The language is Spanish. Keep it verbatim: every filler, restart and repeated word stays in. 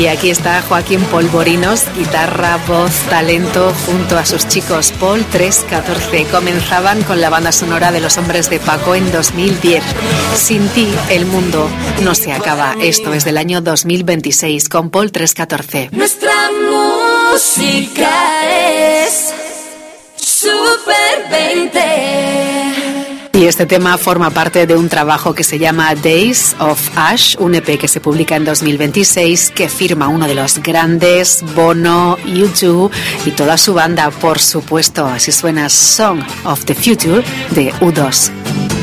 Y aquí está Joaquín Polvorinos, guitarra, voz, talento, junto a sus chicos Paul tres catorce. Comenzaban con la banda sonora de Los Hombres de Paco en dos mil diez. Sin ti, el mundo no se acaba. Esto es del año dos mil veintiséis con Paul tres catorce. Nuestra música es Super veinte. Y este tema forma parte de un trabajo que se llama Days of Ash, un E P que se publica en dos mil veintiséis, que firma uno de los grandes, Bono, U dos y toda su banda, por supuesto. Así suena Song of the Future de U dos.